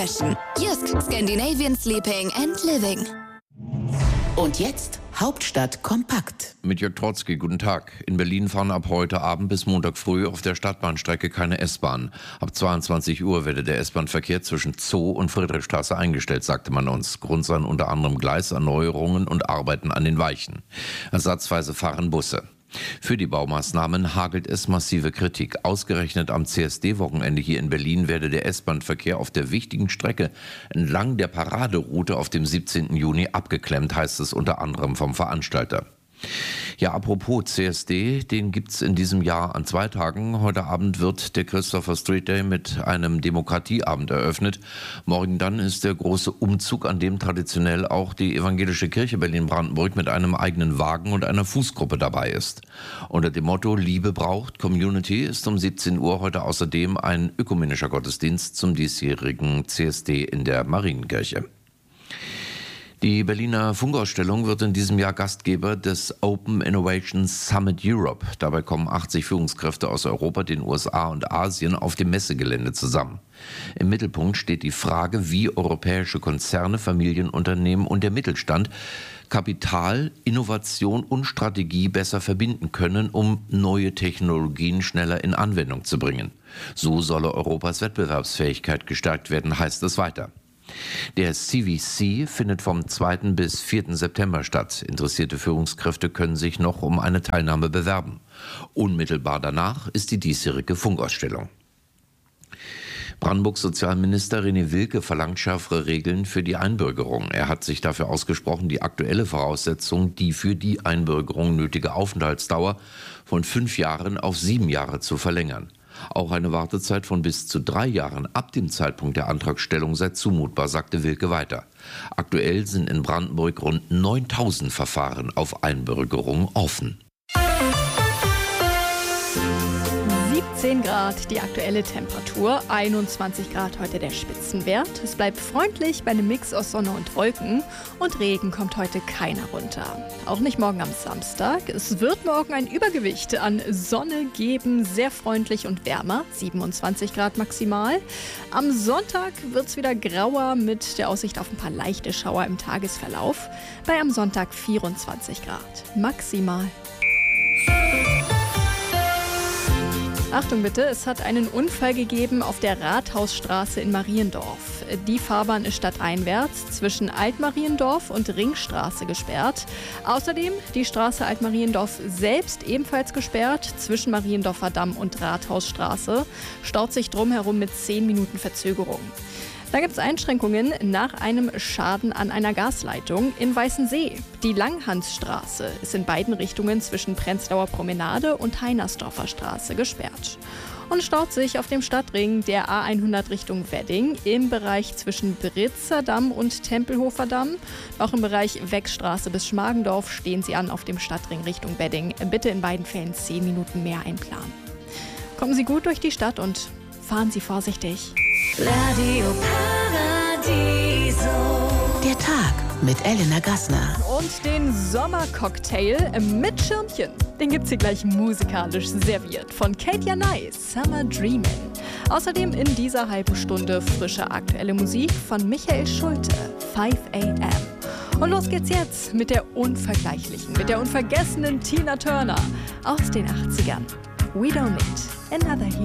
Fashion. Jysk, Scandinavian Sleeping and Living. Und jetzt Hauptstadt kompakt. Mit Jörg Trotzki, guten Tag. In Berlin fahren ab heute Abend bis Montag früh auf der Stadtbahnstrecke keine S-Bahn. Ab 22 Uhr werde der S-Bahn-Verkehr zwischen Zoo und Friedrichstraße eingestellt, sagte man uns. Grund seien unter anderem Gleiserneuerungen und Arbeiten an den Weichen. Ersatzweise fahren Busse. Für die Baumaßnahmen hagelt es massive Kritik. Ausgerechnet am CSD-Wochenende hier in Berlin werde der S-Bahn-Verkehr auf der wichtigen Strecke entlang der Paraderoute auf dem 17. Juni abgeklemmt, heißt es unter anderem vom Veranstalter. Ja, apropos CSD, den gibt's in diesem Jahr an 2 Tagen. Heute Abend wird der Christopher Street Day mit einem Demokratieabend eröffnet. Morgen dann ist der große Umzug, an dem traditionell auch die Evangelische Kirche Berlin-Brandenburg mit einem eigenen Wagen und einer Fußgruppe dabei ist. Unter dem Motto Liebe braucht Community ist um 17 Uhr heute außerdem ein ökumenischer Gottesdienst zum diesjährigen CSD in der Marienkirche. Die Berliner Funkausstellung wird in diesem Jahr Gastgeber des Open Innovation Summit Europe. Dabei kommen 80 Führungskräfte aus Europa, den USA und Asien auf dem Messegelände zusammen. Im Mittelpunkt steht die Frage, wie europäische Konzerne, Familienunternehmen und der Mittelstand Kapital, Innovation und Strategie besser verbinden können, um neue Technologien schneller in Anwendung zu bringen. So solle Europas Wettbewerbsfähigkeit gestärkt werden, heißt es weiter. Der CVC findet vom 2. bis 4. September statt. Interessierte Führungskräfte können sich noch um eine Teilnahme bewerben. Unmittelbar danach ist die diesjährige Funkausstellung. Brandenburgs Sozialminister René Wilke verlangt schärfere Regeln für die Einbürgerung. Er hat sich dafür ausgesprochen, die aktuelle Voraussetzung, die für die Einbürgerung nötige Aufenthaltsdauer von 5 Jahren auf 7 Jahre zu verlängern. Auch eine Wartezeit von bis zu 3 Jahren ab dem Zeitpunkt der Antragstellung sei zumutbar, sagte Wilke weiter. Aktuell sind in Brandenburg rund 9000 Verfahren auf Einbürgerung offen. 17 Grad die aktuelle Temperatur, 21 Grad heute der Spitzenwert. Es bleibt freundlich bei einem Mix aus Sonne und Wolken und Regen kommt heute keiner runter. Auch nicht morgen am Samstag. Es wird morgen ein Übergewicht an Sonne geben, sehr freundlich und wärmer, 27 Grad maximal. Am Sonntag wird es wieder grauer mit der Aussicht auf ein paar leichte Schauer im Tagesverlauf. Bei am Sonntag 24 Grad maximal. Achtung bitte, es hat einen Unfall gegeben auf der Rathausstraße in Mariendorf. Die Fahrbahn ist stadteinwärts zwischen Altmariendorf und Ringstraße gesperrt. Außerdem die Straße Altmariendorf selbst ebenfalls gesperrt zwischen Mariendorfer Damm und Rathausstraße. Staut sich drumherum mit 10 Minuten Verzögerung. Da gibt es Einschränkungen nach einem Schaden an einer Gasleitung in Weißensee. Die Langhansstraße ist in beiden Richtungen zwischen Prenzlauer Promenade und Heinersdorfer Straße gesperrt. Und staut sich auf dem Stadtring der A100 Richtung Wedding im Bereich zwischen Britzer Damm und Tempelhofer Damm. Auch im Bereich Weckstraße bis Schmargendorf stehen Sie an auf dem Stadtring Richtung Wedding. Bitte in beiden Fällen 10 Minuten mehr einplanen. Kommen Sie gut durch die Stadt und fahren Sie vorsichtig. Radio Paradiso. Der Tag mit Elena Gassner. Und den Sommercocktail mit Schirmchen. Den gibt's hier gleich musikalisch serviert von Katja Nice, Summer Dreamin'. Außerdem in dieser halben Stunde frische aktuelle Musik von Michael Schulte, 5 AM. Und los geht's jetzt mit der unvergleichlichen, mit der unvergessenen Tina Turner aus den 80ern. We don't need another hero.